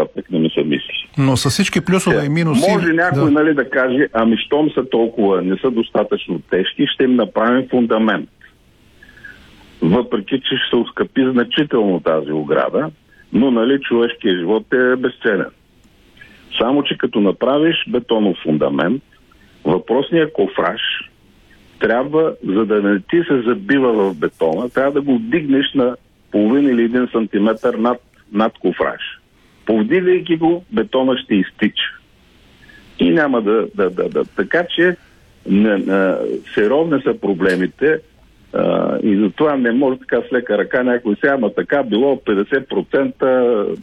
нататък не ми се мисли. Но с всички плюсове и минуси... Може някой да каже, щом са толкова, не са достатъчно тежки, ще им направим фундамент. Въпреки, че ще се оскъпи значително тази ограда, но човешкият живот е безценен. Само, че като направиш бетонов фундамент, въпросният кофраж трябва, за да не ти се забива в бетона, трябва да го вдигнеш на половин или 1 сантиметър над кофраж. Повдигайки го, бетона ще изтича. И няма да. Така че сериозни са проблемите и затова не може така с лека ръка някой сега, така било 50%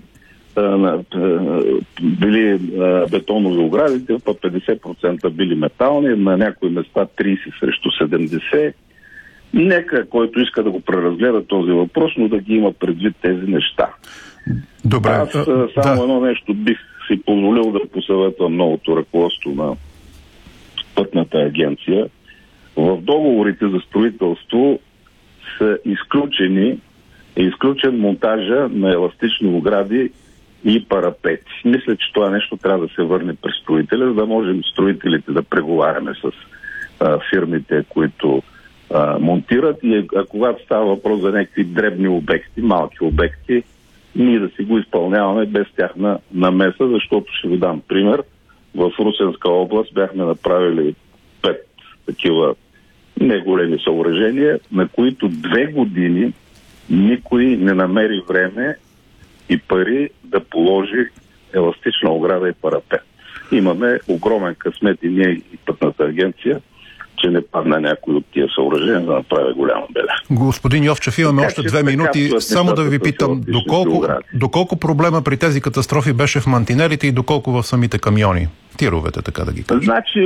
били бетонови оградите, пък 50% били метални, на някои места 30 срещу 70. Нека, който иска да го преразгледа този въпрос, но да ги има предвид тези неща. Добре. Аз само едно нещо бих си позволил да посъветвам новото ръководство на Пътната агенция. В договорите за строителство са изключен монтажа на еластични огради и парапети. Мисля, че това нещо трябва да се върне при строителя, за да можем строителите да преговаряме с фирмите, които монтират, и когато става въпрос за някакви дребни обекти, малки обекти, ние да си го изпълняваме без тяхна намеса, защото ще ви дам пример. В Русенска област бяхме направили 5 такива неголеми съоръжения, на които 2 години никой не намери време и пари да положи еластична ограда и парапет. Имаме огромен късмет и ние и Пътната агенция, че не падна някой от тия съоръжения да направи голяма беда. Господин Йовчев, имаме още 2 минути. Само да ви питам, доколко проблема при тези катастрофи беше в мантинелите и доколко в самите камиони? Тировете, така да ги кажа. Значи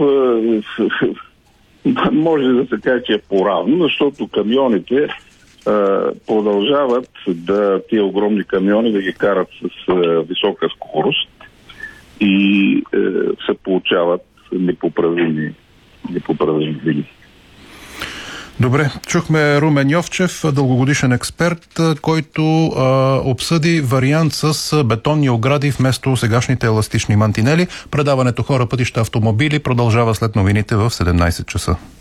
може да се каже, че е по-равно, защото камионите продължават тия огромни камиони да ги карат с висока скорост и се получават непоправими вини. Добре, чухме Румен Йовчев, дългогодишен експерт, който обсъди вариант с бетонни огради вместо сегашните еластични мантинели. Предаването Хора, пътища, автомобили продължава след новините в 17 часа.